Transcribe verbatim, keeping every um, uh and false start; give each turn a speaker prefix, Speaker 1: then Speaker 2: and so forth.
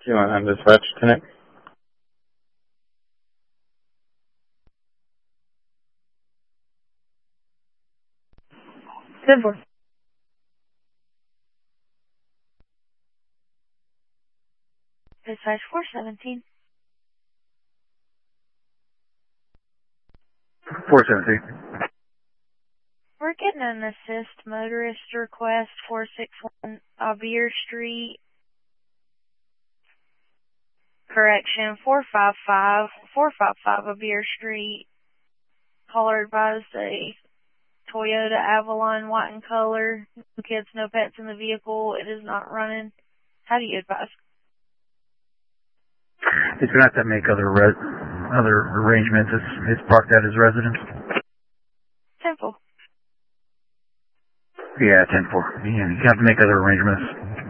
Speaker 1: Do you want on dispatch tonight?
Speaker 2: ten four. Dispatch four seventeen.
Speaker 3: four seventeen.
Speaker 2: We're getting an assist motorist request four six one Abir Street. Correction, four five five, four five five Abir Street. Caller advised a Toyota Avalon white in color. No kids, no pets in the vehicle. It is not running. How do you advise?
Speaker 3: He's going to have to make other res other arrangements. It's, it's parked at his residence.
Speaker 2: ten four.
Speaker 3: Yeah, ten four. Yeah, you have to make other arrangements.